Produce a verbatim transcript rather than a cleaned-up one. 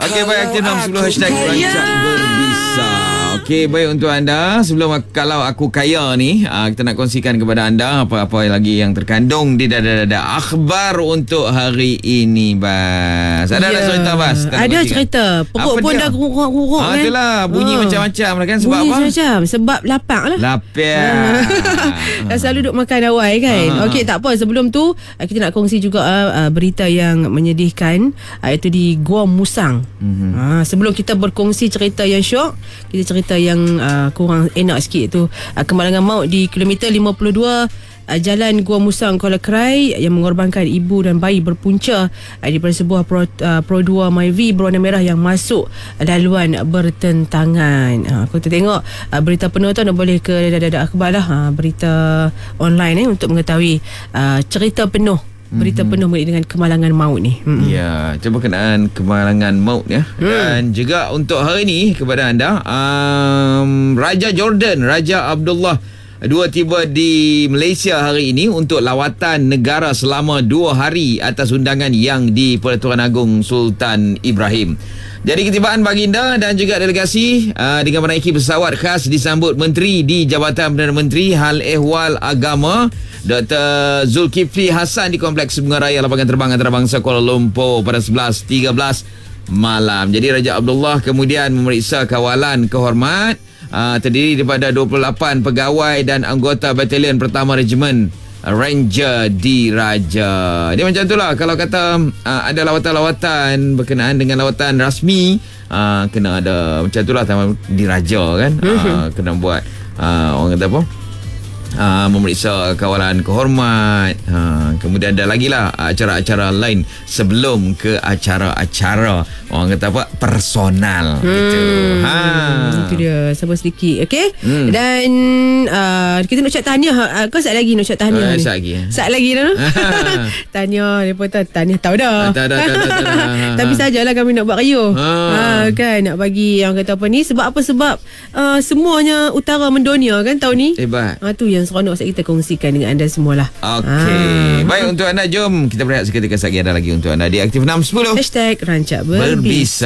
Okey, baik, aktif enam sepuluh hashtag Rancak Berbisa. Okey, baik untuk anda. Sebelum kalau aku kaya ni, uh, kita nak kongsikan kepada anda apa-apa lagi yang terkandung di dada-dada akhbar untuk hari ini, Bas. Ada yeah. cerita, Bas? Ada cerita. Perut pun dah kuruk-kuruk ah, kan. Itulah, bunyi uh. macam-macam lah kan. Sebab bunyi apa? macam-macam. Sebab lapar lah. Lapar. Dah selalu duk makan awal kan. Uh. Okey, tak apa. Sebelum tu, kita nak kongsi juga uh, berita yang menyedihkan, uh, iaitu di Gua Musang. Mm-hmm. Uh, sebelum kita berkongsi cerita yang syok, kita cerita yang uh, kurang enak sikit tu. Uh, kemalangan maut di kilometer lima puluh dua uh, Jalan Gua Musang, Kuala Krai, yang mengorbankan ibu dan bayi berpunca uh, daripada sebuah Pro, uh, Pro dua Myvi berwarna merah yang masuk uh, laluan bertentangan. Uh, kalau kita tengok uh, berita penuh tu, anda boleh ke Dada Akhbar lah, uh, berita online eh, untuk mengetahui uh, cerita penuh. Berita mm-hmm. penuh dengan kemalangan maut ni. Mm-hmm. Ya, cuba kenaan kemalangan maut ya. Mm. Dan juga untuk hari ni kepada anda, um, Raja Jordan, Raja Abdullah dua tiba di Malaysia hari ini untuk lawatan negara selama dua hari atas undangan yang di Pertuan Agong Sultan Ibrahim. Jadi ketibaan baginda dan juga delegasi uh, dengan menaiki pesawat khas disambut Menteri di Jabatan Perdana Menteri Hal Ehwal Agama Doktor Zulkifli Hasan di Kompleks Bunga Raya Lapangan Terbang Antarabangsa Kuala Lumpur pada sebelas tiga belas malam. Jadi Raja Abdullah kemudian memeriksa kawalan kehormat uh, terdiri daripada dua puluh lapan pegawai dan anggota Batalion Pertama Regimen Ranger Diraja. Dia macam itulah. Kalau kata uh, ada lawatan-lawatan berkenaan dengan lawatan rasmi, uh, kena ada macam itulah, Diraja kan. Uh, kena buat uh, orang kata apa? Uh, memeriksa kawalan kehormat. uh, Kemudian ada lagi lah acara-acara lain sebelum ke acara-acara orang kata apa, personal hmm. gitu. ha. Itu dia, sabar sedikit. Okay. hmm. Dan uh, kita nak ucap tahniah. uh, Kau saat lagi nak ucap tahniah uh, ni? Saat lagi Saat lagi dah. Tahniah. Dia pun tahu tahniah tahu dah. Tak dah, tak dah, tak dah. Tapi sajalah kami nak buat riuh. ha. ha, Kan nak bagi yang kata apa ni. Sebab apa? Sebab uh, semuanya utara mendunia kan tahun ni. Hebat. ha, Tu yang seronok kita kongsikan dengan anda semualah. Okey. Ha. Baik untuk anda, jom kita berehat seketika. Sekejap lagi ada lagi untuk anda di Aktif enam sepuluh hashtag Rancak Berbisa.